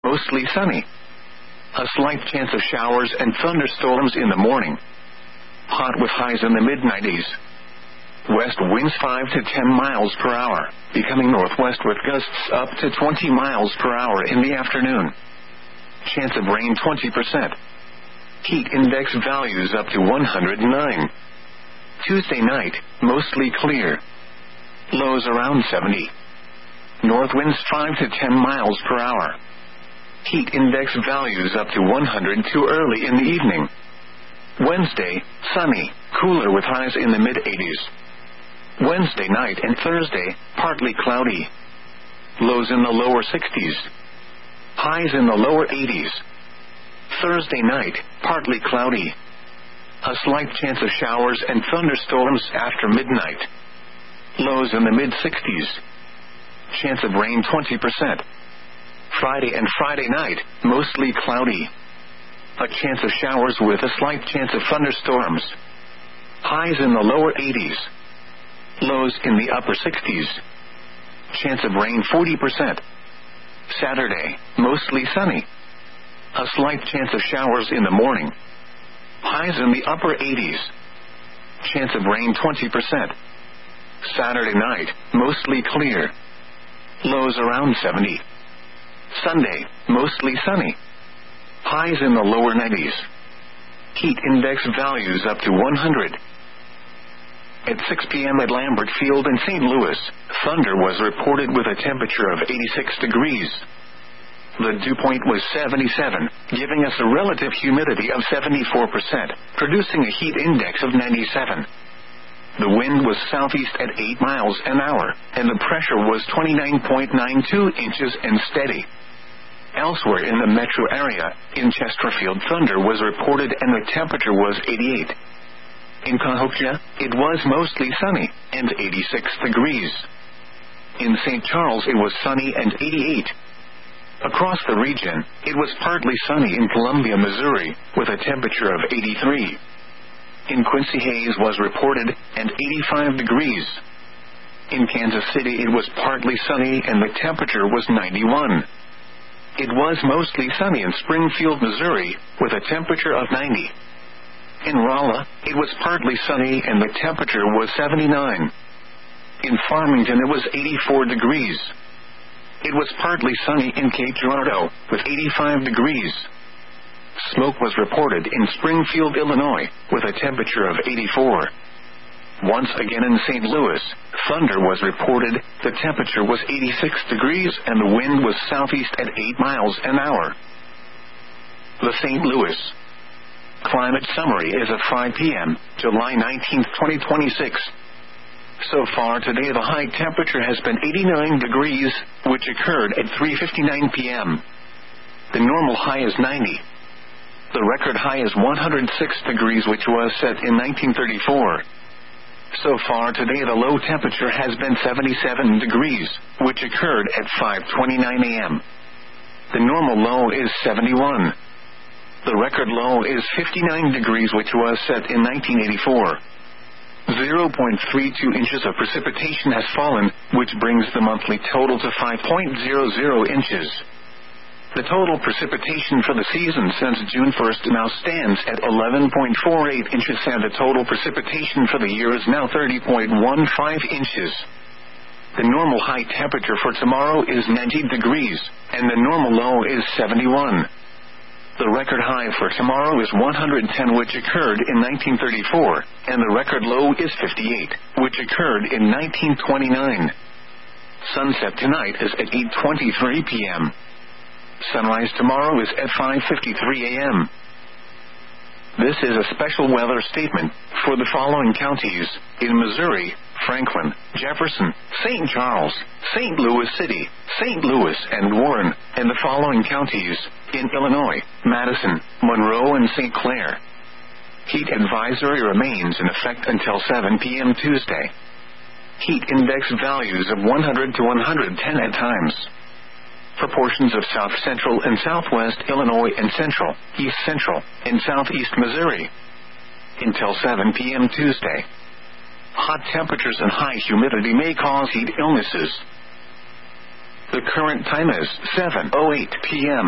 mostly sunny. A slight chance of showers and thunderstorms in the morning. Hot with highs in the mid-90s. West winds 5 to 10 miles per hour, becoming northwest with gusts up to 20 miles per hour in the afternoon. Chance of rain 20%. Heat index values up to 109. Tuesday night, mostly clear. Lows around 70. North winds 5 to 10 miles per hour. Heat index values up to 102 early in the evening. Wednesday, sunny, cooler with highs in the mid-80s. Wednesday night and Thursday, partly cloudy. Lows in the lower 60s. Highs in the lower 80s. Thursday night, partly cloudy. A slight chance of showers and thunderstorms after midnight. Lows in the mid-60s. Chance of rain 20%. Friday and Friday night, mostly cloudy. A chance of showers with a slight chance of thunderstorms. Highs in the lower 80s. Lows in the upper 60s. Chance of rain 40%. Saturday, mostly sunny. A slight chance of showers in the morning. Highs in the upper 80s. Chance of rain 20%. Saturday night, mostly clear. Lows around 70. Sunday, mostly sunny. Highs in the lower 90s. Heat index values up to 100. At 6 p.m. at Lambert Field in St. Louis, thunder was reported with a temperature of 86 degrees. The dew point was 77, giving us a relative humidity of 74%, producing a heat index of 97. The wind was southeast at 8 miles an hour, and the pressure was 29.92 inches and steady. Elsewhere in the metro area, in Chesterfield, thunder was reported and the temperature was 88. In Cahokia, it was mostly sunny, and 86 degrees. In St. Charles, it was sunny and 88. Across the region, it was partly sunny in Columbia, Missouri, with a temperature of 83. In Quincy, haze was reported, and 85 degrees. In Kansas City, it was partly sunny and the temperature was 91. It was mostly sunny in Springfield, Missouri, with a temperature of 90. In Rolla, it was partly sunny and the temperature was 79. In Farmington, it was 84 degrees. It was partly sunny in Cape Girardeau, with 85 degrees. Smoke was reported in Springfield, Illinois, with a temperature of 84. Once again in St. Louis, thunder was reported, the temperature was 86 degrees and the wind was southeast at 8 miles an hour. The St. Louis Climate Summary is at 5 p.m., July 19, 2026. So far today the high temperature has been 89 degrees, which occurred at 3:59 p.m. The normal high is 90. The record high is 106 degrees, which was set in 1934. So far today the low temperature has been 77 degrees, which occurred at 5:29 a.m. The normal low is 71. The record low is 59 degrees, which was set in 1984. 0.32 inches of precipitation has fallen, which brings the monthly total to 5.00 inches. The total precipitation for the season since June 1st now stands at 11.48 inches, and the total precipitation for the year is now 30.15 inches. The normal high temperature for tomorrow is 90 degrees, and the normal low is 71. The record high for tomorrow is 110, which occurred in 1934, and the record low is 58, which occurred in 1929. Sunset tonight is at 8:23 p.m. Sunrise tomorrow is at 5:53 a.m. This is a special weather statement for the following counties in Missouri: Franklin, Jefferson, St. Charles, St. Louis City, St. Louis, and Warren, and the following counties in Illinois: Madison, Monroe, and St. Clair. Heat advisory remains in effect until 7 p.m. Tuesday. Heat index values of 100 to 110 at times. For portions of south central and southwest Illinois and central, east central, and southeast Missouri. Until 7 p.m. Tuesday. Hot temperatures and high humidity may cause heat illnesses. The current time is 7:08 p.m.